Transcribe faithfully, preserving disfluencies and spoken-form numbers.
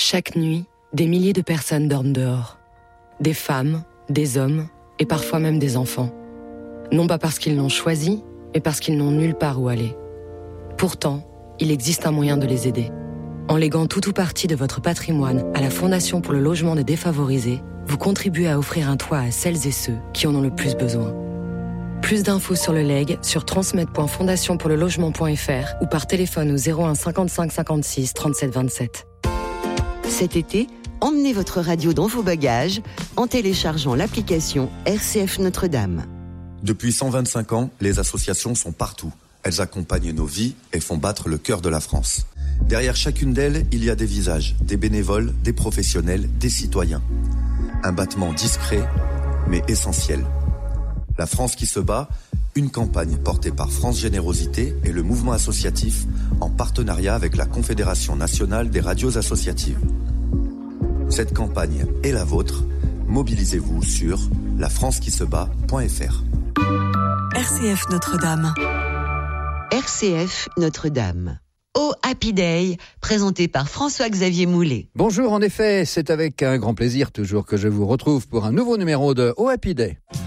Chaque nuit, des milliers de personnes dorment dehors. Des femmes, des hommes et parfois même des enfants. Non pas parce qu'ils l'ont choisi, mais parce qu'ils n'ont nulle part où aller. Pourtant, il existe un moyen de les aider. En léguant tout ou partie de votre patrimoine à la Fondation pour le logement des défavorisés, vous contribuez à offrir un toit à celles et ceux qui en ont le plus besoin. Plus d'infos sur le legs sur transmet point fondation pour le logement point f r ou par téléphone au zéro un cinquante-cinq cinquante-six trente-sept vingt-sept. Cet été, emmenez votre radio dans vos bagages en téléchargeant l'application R C F Notre-Dame. Depuis cent vingt-cinq ans, les associations sont partout. Elles accompagnent nos vies et font battre le cœur de la France. Derrière chacune d'elles, il y a des visages, des bénévoles, des professionnels, des citoyens. Un battement discret, mais essentiel. La France qui se bat, une campagne portée par France Générosité et le mouvement associatif en partenariat avec la Confédération nationale des radios associatives. Cette campagne est la vôtre. Mobilisez-vous sur la france qui se bat point f r. R C F Notre-Dame. R C F Notre-Dame. Oh Happy Day, présenté par François-Xavier Moulet. Bonjour, en effet, c'est avec un grand plaisir toujours que je vous retrouve pour un nouveau numéro de Oh Happy Day.